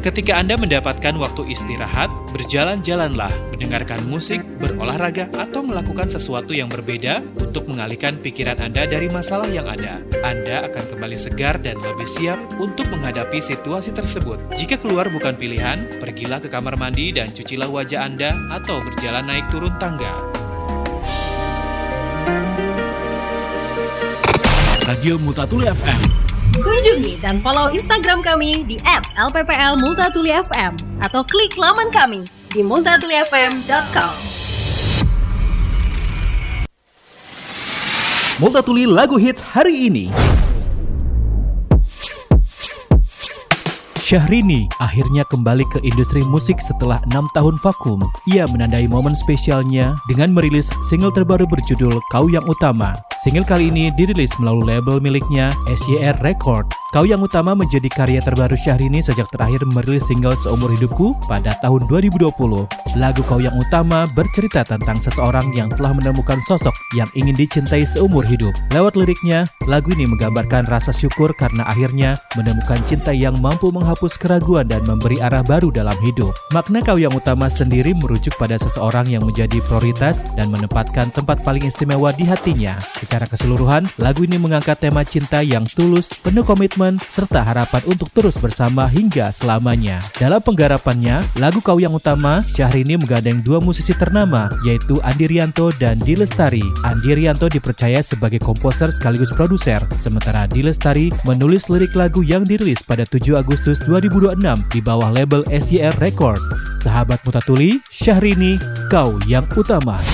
Ketika Anda mendapatkan waktu istirahat, berjalan-jalanlah, mendengarkan musik, berolahraga, atau melakukan sesuatu yang berbeda untuk mengalihkan pikiran Anda dari masalah yang ada. Anda akan kembali segar dan lebih siap untuk menghadapi situasi tersebut. Jika keluar bukan pilihan, pergilah ke kamar mandi dan cucilah wajah Anda atau berjalan naik turun tangga. Radio Multatuli FM. Kunjungi dan follow Instagram kami di @lpplmultatulifm atau klik laman kami di multatulifm.com. Multatuli lagu hits hari ini. Syahrini akhirnya kembali ke industri musik setelah 6 tahun vakum. Ia menandai momen spesialnya dengan merilis single terbaru berjudul Kau Yang Utama. Single kali ini dirilis melalui label miliknya SYR Record. Kau Yang Utama menjadi karya terbaru Syahrini sejak terakhir merilis single Seumur Hidupku pada tahun 2020. Lagu Kau Yang Utama bercerita tentang seseorang yang telah menemukan sosok yang ingin dicintai seumur hidup. Lewat liriknya, lagu ini menggambarkan rasa syukur karena akhirnya menemukan cinta yang mampu menghapus keraguan dan memberi arah baru dalam hidup. Makna Kau Yang Utama sendiri merujuk pada seseorang yang menjadi prioritas dan menempatkan tempat paling istimewa di hatinya. Secara keseluruhan, lagu ini mengangkat tema cinta yang tulus, penuh komitmen, serta harapan untuk terus bersama hingga selamanya. Dalam penggarapannya, lagu Kau Yang Utama, Syahrini menggandeng dua musisi ternama, yaitu Andi Rianto dan Di Lestari. Andi Rianto dipercaya sebagai komposer sekaligus produser, sementara Di Lestari menulis lirik lagu yang dirilis pada 7 Agustus 2026 di bawah label SYR Record. Sahabat Multatuli, Syahrini, Kau Yang Utama.